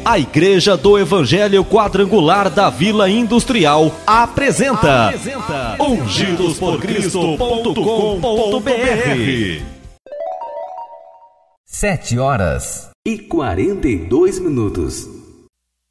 A Igreja do Evangelho Quadrangular da Vila Industrial apresenta ungidosporcristo.com.br. 7h42.